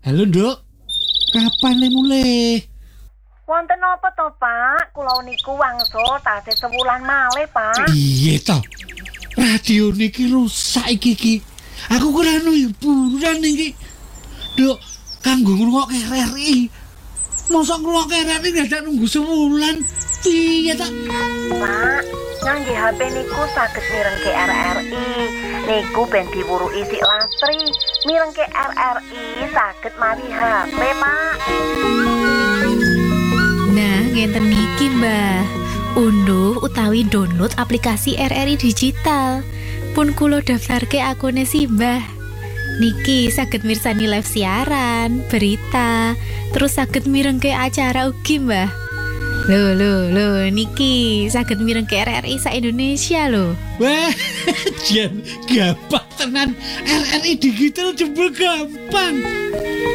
Halo, Nduk. Kapan le mulai? Wonten apa to, Pak? Kula niku wangsul tasih sewulan malih, Pak. Piye to? Radio niki rusak iki. Aku kurang hiburan iki. Nduk, kanggo ngrungokke RRI. Mosok ngrungokke RRI dadak nunggu sewulan. Piye to? Pak, ngangge HP niku saged mirengke RRI. Niku ben diwuruki sik lastri. Mirengke RRI saged mawi HP, Pak. Nah, ngenten niki, Mbah. Unduh utawi download aplikasi RRI digital. Pun kula daftarke akune Simbah. Niki saged mirsani live siaran, berita, terus saged mirengke acara ugi, Mbah. Lho, niki saged mirengke RRI sa Indonesia lho. Wah, jan gampang tenan. RRI digital jebul gampang.